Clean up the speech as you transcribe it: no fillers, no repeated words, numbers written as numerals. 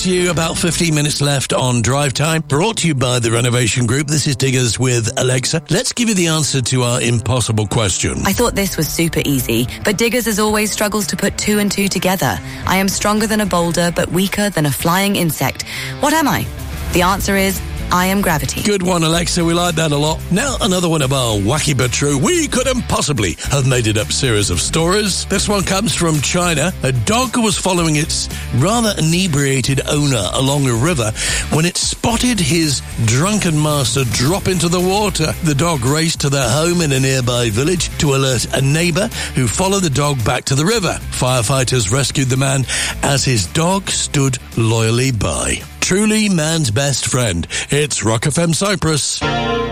to you. About 15 minutes left on Drive Time. Brought to you by the Renovation Group. This is Diggers with Alexa. Let's give you the answer to our impossible question. I thought this was super easy, but Diggers as always struggles to put two and two together. I am stronger than a boulder, but weaker than a flying insect. What am I? The answer is, I am gravity. Good one, Alexa. We like that a lot. Now, another one of our wacky but true, we couldn't possibly have made it up series of stories. This one comes from China. A dog was following its rather inebriated owner along a river when it spotted his drunken master drop into the water. The dog raced to their home in a nearby village to alert a neighbor who followed the dog back to the river. Firefighters rescued the man as his dog stood loyally by. Truly man's best friend. It's Rock FM Cyprus.